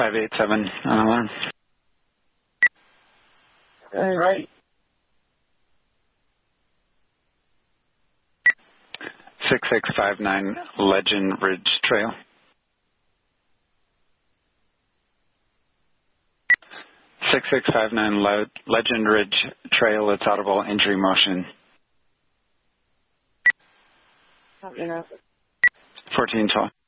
587 on alarm. All right. 6659 Legend Ridge Trail. 6659 Legend Ridge Trail, it's audible entry motion. 1412.